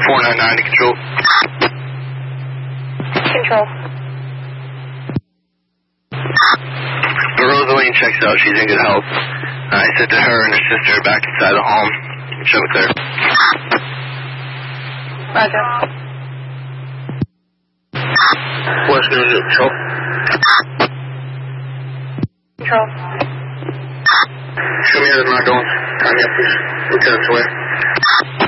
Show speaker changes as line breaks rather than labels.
499 to control.
Control.
Rosaline checks out. She's in good health. I sent to her and her sister back inside the home. Show me clear.
Roger.
What's going to do? Control.
Control.
Show me how the not going. Time me up, please. Lieutenant Sawyer.